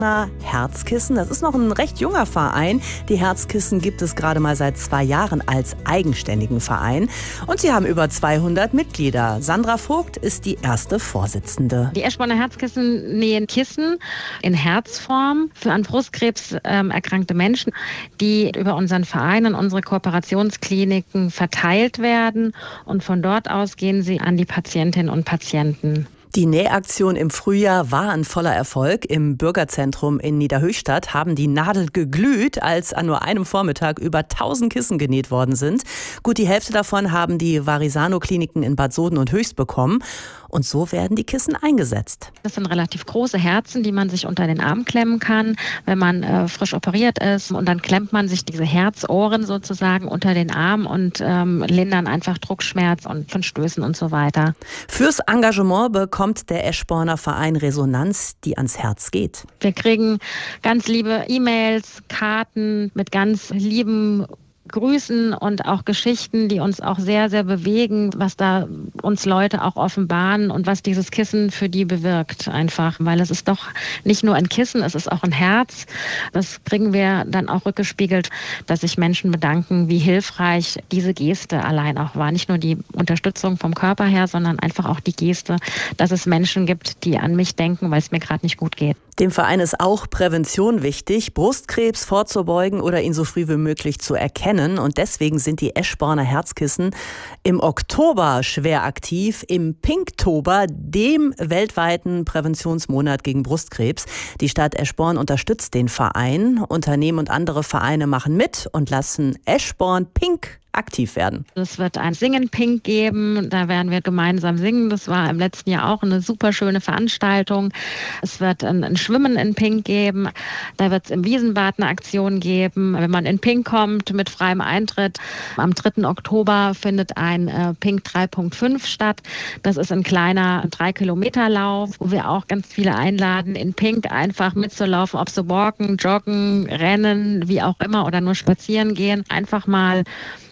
Herzkissen. Das ist noch ein recht junger Verein. Die Herzkissen gibt es gerade mal seit 2 Jahren als eigenständigen Verein. Und sie haben über 200 Mitglieder. Sandra Vogt ist die erste Vorsitzende. Die Eschborner Herzkissen nähen Kissen in Herzform für an Brustkrebs erkrankte Menschen, die über unseren Verein und unsere Kooperationskliniken verteilt werden. Und von dort aus gehen sie an die Patientinnen und Patienten. Die Nähaktion im Frühjahr war ein voller Erfolg. Im Bürgerzentrum in Niederhöchstadt haben die Nadeln geglüht, als an nur einem Vormittag über 1000 Kissen genäht worden sind. Gut die Hälfte davon haben die Varisano-Kliniken in Bad Soden und Höchst bekommen. Und so werden die Kissen eingesetzt. Das sind relativ große Herzen, die man sich unter den Arm klemmen kann, wenn man frisch operiert ist. Und dann klemmt man sich diese Herzohren sozusagen unter den Arm und lindern einfach Druckschmerz und von Stößen und so weiter. Fürs Engagement bekommt der Eschborner Verein Resonanz, die ans Herz geht. Wir kriegen ganz liebe E-Mails, Karten mit ganz lieben Grüßen und auch Geschichten, die uns auch sehr, sehr bewegen, was da uns Leute auch offenbaren und was dieses Kissen für die bewirkt einfach. Weil es ist doch nicht nur ein Kissen, es ist auch ein Herz. Das kriegen wir dann auch rückgespiegelt, dass sich Menschen bedanken, wie hilfreich diese Geste allein auch war. Nicht nur die Unterstützung vom Körper her, sondern einfach auch die Geste, dass es Menschen gibt, die an mich denken, weil es mir gerade nicht gut geht. Dem Verein ist auch Prävention wichtig, Brustkrebs vorzubeugen oder ihn so früh wie möglich zu erkennen. Und deswegen sind die Eschborner Herzkissen im Oktober schwer aktiv, im Pinktober, dem weltweiten Präventionsmonat gegen Brustkrebs. Die Stadt Eschborn unterstützt den Verein. Unternehmen und andere Vereine machen mit und lassen Eschborn Pink aktiv werden. Es wird ein Singen Pink geben, da werden wir gemeinsam singen. Das war im letzten Jahr auch eine super schöne Veranstaltung. Es wird ein Schwimmen in Pink geben. Da wird es im Wiesenbad eine Aktion geben, wenn man in Pink kommt mit freiem Eintritt. Am 3. Oktober findet ein Pink 3.5 statt. Das ist ein kleiner 3-Kilometer-Lauf, wo wir auch ganz viele einladen, in Pink einfach mitzulaufen, ob sie walken, joggen, rennen, wie auch immer oder nur spazieren gehen. Einfach mal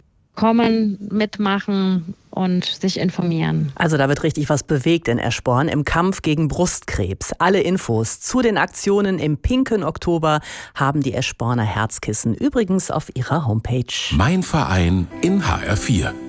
kommen, mitmachen und sich informieren. Also da wird richtig was bewegt in Eschborn im Kampf gegen Brustkrebs. Alle Infos zu den Aktionen im pinken Oktober haben die Eschborner Herzkissen übrigens auf ihrer Homepage. Mein Verein in HR4.